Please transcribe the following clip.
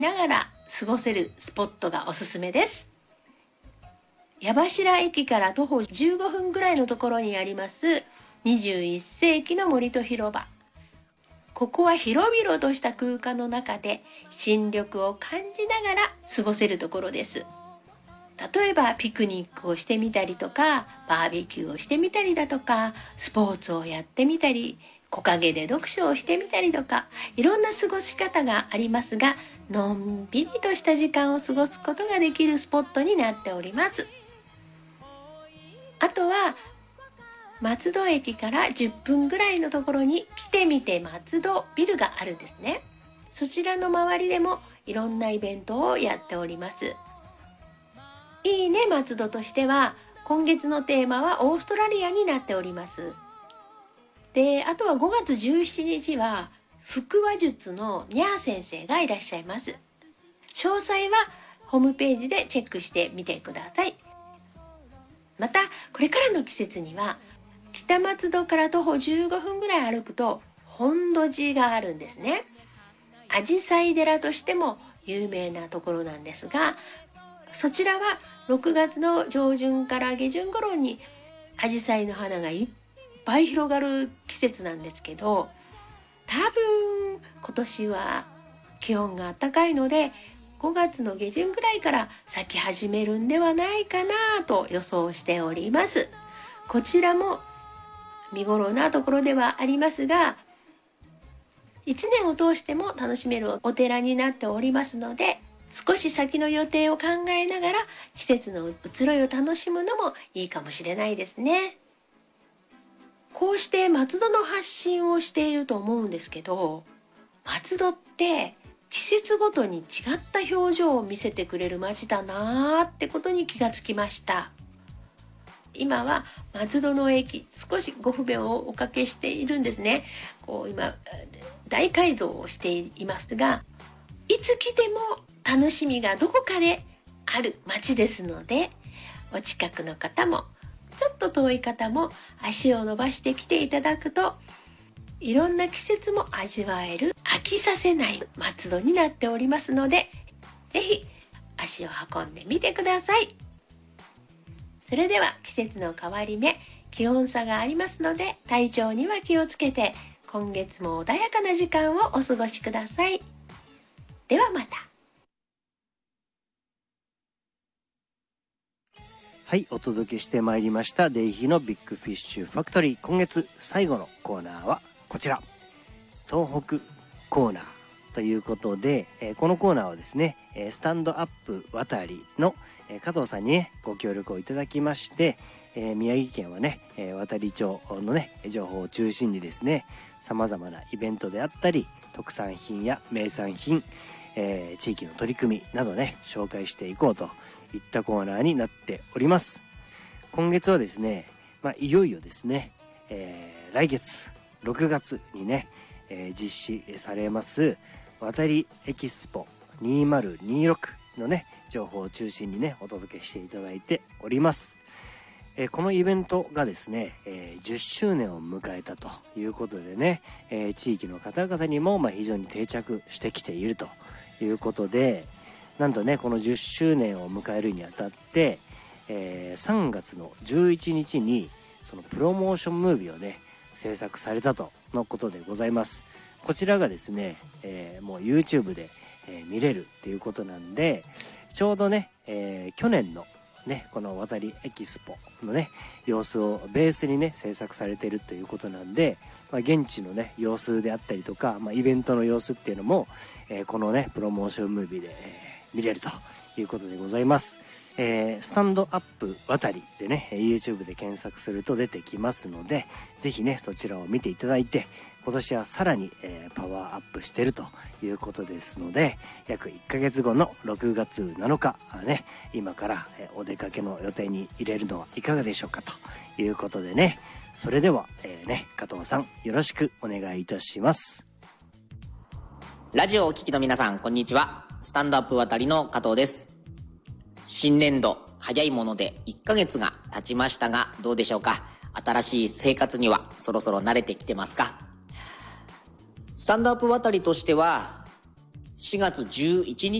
ながら過ごせるスポットがおすすめです。矢柱駅から徒歩15分ぐらいのところにあります21世紀の森と広場。ここは広々とした空間の中で新緑を感じながら過ごせるところです。例えばピクニックをしてみたりとか、バーベキューをしてみたりだとか、スポーツをやってみたり、木陰で読書をしてみたりとか、いろんな過ごし方がありますが、のんびりとした時間を過ごすことができるスポットになっております。あとは松戸駅から10分ぐらいのところに来てみて松戸ビルがあるんですね。そちらの周りでもいろんなイベントをやっております。いいね松戸としては、今月のテーマはオーストラリアになっております。で、あとは5月17日は腹話術のニャー先生がいらっしゃいます。詳細はホームページでチェックしてみてください。またこれからの季節には北松戸から徒歩15分ぐらい歩くと本土寺があるんですね。紫陽花寺としても有名なところなんですが、そちらは6月の上旬から下旬頃に紫陽花の花がいっぱい広がる季節なんですけど、多分今年は気温が暖かいので5月の下旬ぐらいから咲き始めるんではないかなと予想しております。こちらも見頃なところではありますが、1年を通しても楽しめるお寺になっておりますので、少し先の予定を考えながら季節の移ろいを楽しむのもいいかもしれないですね。こうして松戸の発信をしていると思うんですけど、松戸って季節ごとに違った表情を見せてくれる街だなーってことに気がつきました。今は松戸の駅、少しご不便をおかけしているんですね。今大改造をしていますが、いつ来ても楽しみがどこかである街ですので、お近くの方もちょっと遠い方も足を伸ばしてきていただくと、いろんな季節も味わえる飽きさせない松戸になっておりますので、ぜひ足を運んでみてください。それでは季節の変わり目、気温差がありますので体調には気をつけて、今月も穏やかな時間をお過ごしください。ではまた。 はい、お届けしてまいりましたデイヒーのビッグフィッシュファクトリー。今月最後のコーナーはこちら、東北コーナーということで、このコーナーはですね、スタンドアップ渡りの加藤さんにねご協力をいただきまして、宮城県はね渡り町のね情報を中心にですね、様々なイベントであったり特産品や名産品、地域の取り組みなどね紹介していこうといったコーナーになっております。今月はですね、いよいよですね、来月6月にね、実施されます渡りエキスポ2026のね情報を中心にねお届けしていただいております。このイベントがですね、10周年を迎えたということでね、地域の方々にも非常に定着してきているということで、なんとねこの10周年を迎えるにあたって、3月の11日にそのプロモーションムービーをね制作されたとのことでございます。こちらがですね、もう YouTube で、見れるっていうことなんで、ちょうどね、去年のねこの渡りエキスポのね様子をベースにね制作されているということなんで、現地のね様子であったりとか、イベントの様子っていうのも、このねプロモーションムービーで、見れるということでございます。スタンドアップ渡りでね YouTube で検索すると出てきますので、ぜひねそちらを見ていただいて、今年はさらに、パワーアップしてるということですので、約1ヶ月後の6月7日ね、今から、お出かけの予定に入れるのはいかがでしょうかということでね、それでは、加藤さんよろしくお願いいたします。 ラジオをお聞きの皆さん、こんにちは。スタンドアップ渡りの加藤です。新年度早いもので1ヶ月が経ちましたが、どうでしょうか。新しい生活にはそろそろ慣れてきてますか。スタンドアップ渡りとしては 4月11日